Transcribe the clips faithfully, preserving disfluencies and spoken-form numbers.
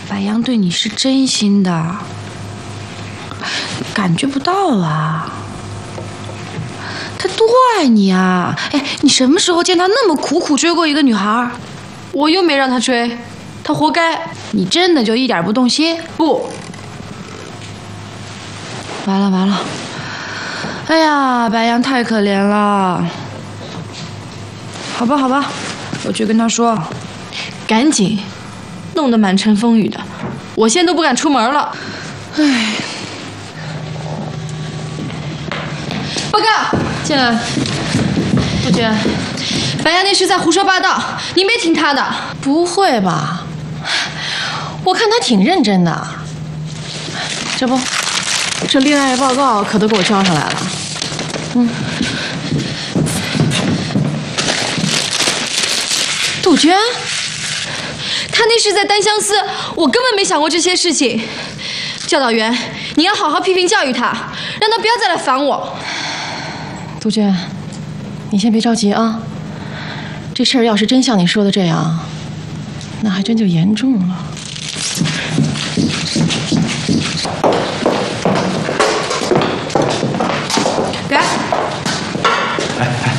白杨对你是真心的，感觉不到啊。他多爱你啊！哎，你什么时候见他那么苦苦追过一个女孩？ 我又没让他追，他活该。 你真的就一点不动心？ 不。 完了完了！哎呀，白杨太可怜了。好吧好吧，我去跟他说。 赶紧，弄得满城风雨的，我现在都不敢出门了。 唉。 报告，进来。杜鹃，白杨那是在胡说八道，你别听他的。 不会吧？我看他挺认真的。这不，这恋爱报告可都给我交上来了。嗯。 杜鹃，他那是在单相思，我根本没想过这些事情。教导员，你要好好批评教育他，让他不要再来烦我。 杜鹃，你先别着急啊。这事儿要是真像你说的这样，那还真就严重了。 给。哎哎，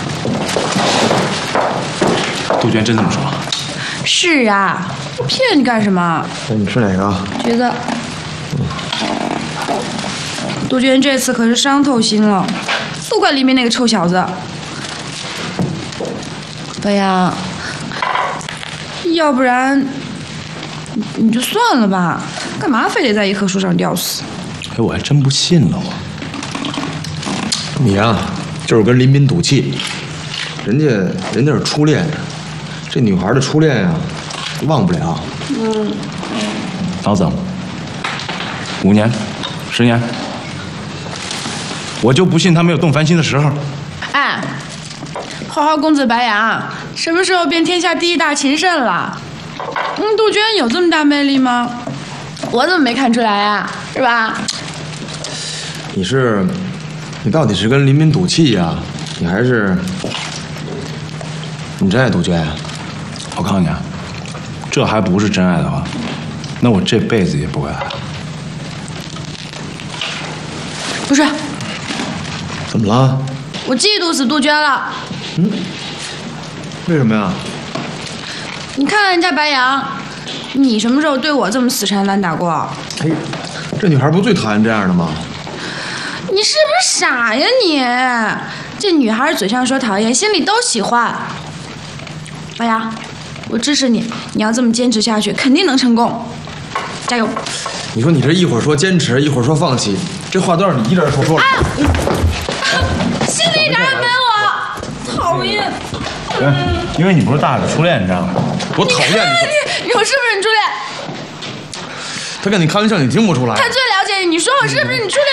杜鹃真这么说？ 是啊，我骗你干什么？ 那你吃哪个？ 橘子。杜鹃这次可是伤透心了。都怪里面那个臭小子。白杨，要不然你就算了吧，干嘛非得在一棵树上吊死？ 哎，我还真不信了我。 你呀、啊，就是跟林斌赌气，人家人家是初恋，这女孩的初恋呀、啊，忘不了。 嗯。 老曾，五年，十年。我就不信他没有动凡心的时候。 哎，花花公子白杨，什么时候变天下第一大情圣了？嗯，杜鹃有这么大魅力吗？我怎么没看出来呀？是吧？ 你是，你到底是跟林斌赌气呀、啊？你还是，你真爱杜鹃呀？ 我告诉你啊，这还不是真爱的话，那我这辈子也不会爱。 不是。 怎么了？ 我嫉妒死杜鹃了。 嗯？为什么呀？ 你看看人家白杨，你什么时候对我这么死缠烂打过？ 哎，这女孩不最讨厌这样的吗？ 你是不是傻呀你？这女孩嘴上说讨厌，心里都喜欢。白杨，我支持你，你要这么坚持下去，肯定能成功。加油！ 你说你这一会儿说坚持，一会儿说放弃，这话都让你一个人说出来。啊心里一点也没我，讨厌。 嗯，因为你不是大的初恋，你知道吗？ 我讨厌你。 你, 你我是不是你初恋？ 他跟你开玩笑，你听不出来。 他最了解你，你说我是不是你初恋？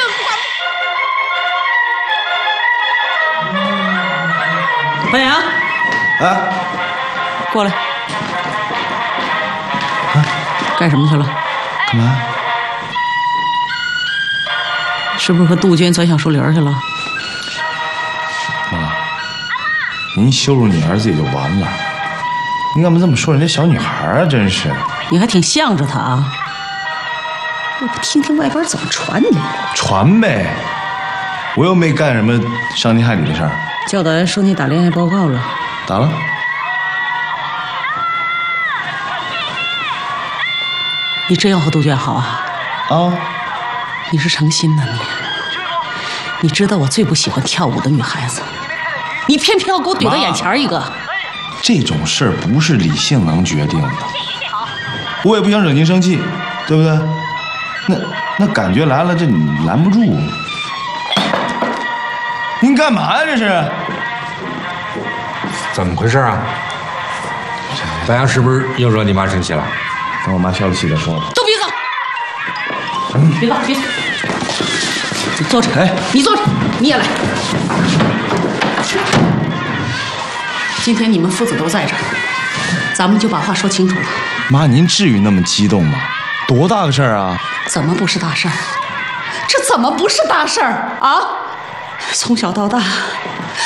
白杨， 哎， 过来。啊，干什么去了？ 干嘛？ 是不是和杜鹃钻小树林去了？ 妈，您羞辱你儿子也就完了，您干嘛这么说人家小女孩啊？真是， 你还挺向着她啊！我听听外边怎么传你。 传呗，我又没干什么伤天害理的事儿。 教导员说你打恋爱报告了， 打了。 你真要和杜鹃好啊？ 啊， 你是诚心的你。你知道我最不喜欢跳舞的女孩子，你偏偏要给我怼到眼前一个。 这种事儿不是理性能决定的。我也不想惹您生气，对不对？那那感觉来了，这你拦不住。您干嘛呀？这是？ 怎么回事啊？白杨是不是又惹你妈生气了？ 等我妈消了气再说吧。 都别走！嗯，别走，别走。你坐着， 哎， 你坐着，你也来。今天你们父子都在这儿，咱们就把话说清楚了。 妈，您至于那么激动吗？多大个事儿啊！ 怎么不是大事儿？这怎么不是大事儿啊？从小到大，